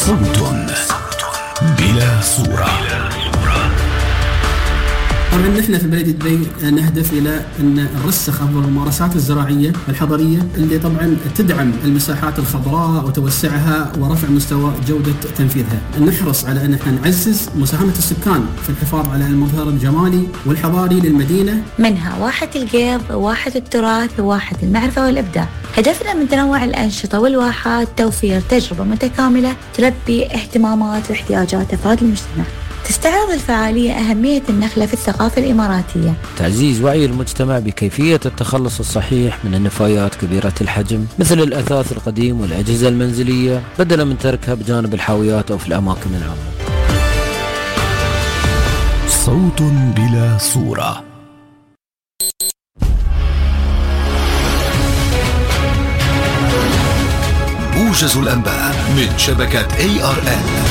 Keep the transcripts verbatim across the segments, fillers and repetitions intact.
صوت بلا صورة. طبعا نحن في بلدية دبي نهدف إلى أن نرسخ أفضل الممارسات الزراعية الحضرية اللي طبعا تدعم المساحات الخضراء وتوسعها ورفع مستوى جودة تنفيذها. نحرص على أن احنا نعزز مساهمة السكان في الحفاظ على المظهر الجمالي والحضاري للمدينة، منها واحة القيض، واحة التراث، وواحة المعرفة والإبداع. هدفنا من تنوع الأنشطة والواحات توفير تجربة متكاملة تلبي اهتمامات واحتياجات أفراد المجتمع. تستعرض الفعالية أهمية النخلة في الثقافة الإماراتية، تعزيز وعي المجتمع بكيفية التخلص الصحيح من النفايات كبيرة الحجم مثل الأثاث القديم والأجهزة المنزلية بدلا من تركها بجانب الحاويات أو في الأماكن العامة. صوت بلا صورة. موجز الأنباء من شبكة إيه آر إل.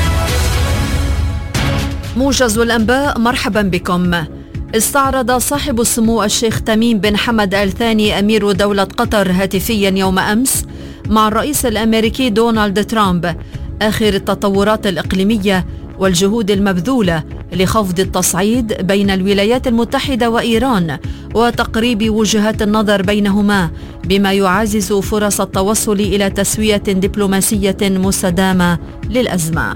موجز الأنباء، مرحبا بكم. استعرض صاحب السمو الشيخ تميم بن حمد آل ثاني أمير دولة قطر هاتفيا يوم أمس مع الرئيس الأمريكي دونالد ترامب آخر التطورات الإقليمية والجهود المبذولة لخفض التصعيد بين الولايات المتحدة وإيران وتقريب وجهات النظر بينهما، بما يعزز فرص التوصل إلى تسوية دبلوماسية مستدامة للأزمة.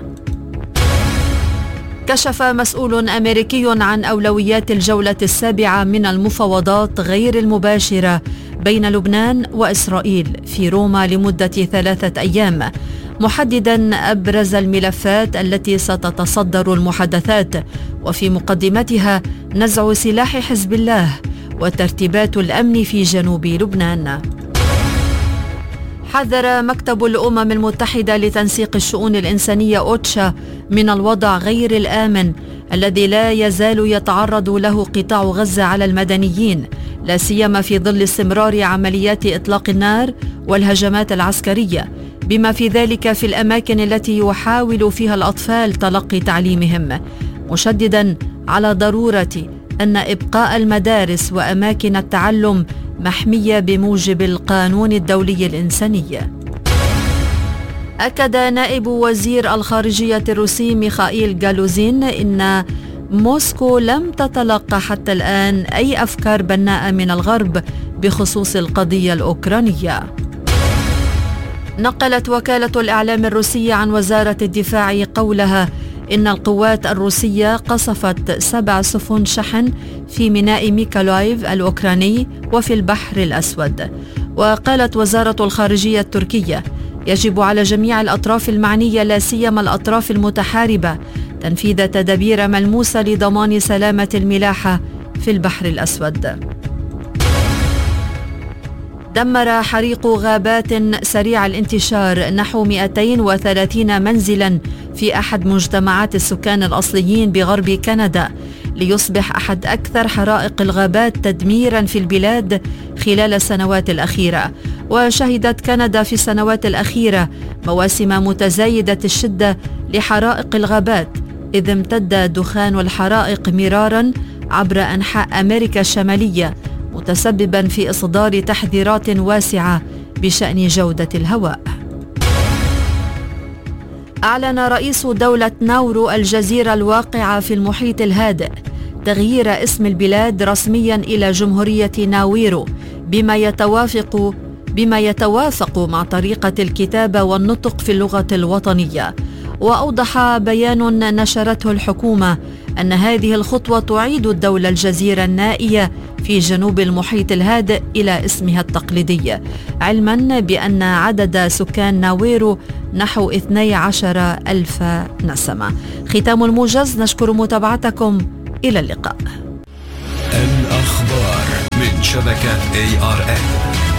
كشف مسؤول أمريكي عن أولويات الجولة السابعة من المفاوضات غير المباشرة بين لبنان وإسرائيل في روما لمدة ثلاثة أيام، محددا أبرز الملفات التي ستتصدر المحادثات، وفي مقدمتها نزع سلاح حزب الله وترتيبات الأمن في جنوب لبنان. حذر مكتب الأمم المتحدة لتنسيق الشؤون الإنسانية أوتشا من الوضع غير الآمن الذي لا يزال يتعرض له قطاع غزة على المدنيين، لا سيما في ظل استمرار عمليات إطلاق النار والهجمات العسكرية، بما في ذلك في الأماكن التي يحاول فيها الأطفال تلقي تعليمهم، مشددا على ضرورة أن إبقاء المدارس وأماكن التعلم محمية بموجب القانون الدولي الإنساني. أكد نائب وزير الخارجية الروسي ميخائيل غالوزين إن موسكو لم تتلقى حتى الآن أي أفكار بناءة من الغرب بخصوص القضية الأوكرانية. نقلت وكالة الإعلام الروسية عن وزارة الدفاع قولها إن القوات الروسية قصفت سبع سفن شحن في ميناء ميكولايف الأوكراني وفي البحر الأسود. وقالت وزارة الخارجية التركية يجب على جميع الأطراف المعنية لا سيما الأطراف المتحاربة تنفيذ تدابير ملموسة لضمان سلامة الملاحة في البحر الأسود. دمر حريق غابات سريع الانتشار نحو مئتين وثلاثين منزلا في أحد مجتمعات السكان الأصليين بغرب كندا، ليصبح أحد أكثر حرائق الغابات تدميرا في البلاد خلال السنوات الأخيرة. وشهدت كندا في السنوات الأخيرة مواسم متزايدة الشدة لحرائق الغابات، إذ امتد دخان الحرائق مرارا عبر أنحاء أمريكا الشمالية، متسببا في إصدار تحذيرات واسعة بشأن جودة الهواء. أعلن رئيس دولة ناورو الجزيرة الواقعة في المحيط الهادئ تغيير اسم البلاد رسميا إلى جمهورية ناويرو بما يتوافق بما يتوافق مع طريقة الكتابة والنطق في اللغة الوطنية. وأوضح بيان نشرته الحكومة أن هذه الخطوة تعيد الدولة الجزيرة النائية في جنوب المحيط الهادئ إلى اسمها التقليدي، علما بأن عدد سكان ناويرو نحو اثني عشر ألف نسمة. ختام الموجز، نشكر متابعتكم، إلى اللقاء. الأخبار من شبكة إيه آر إل.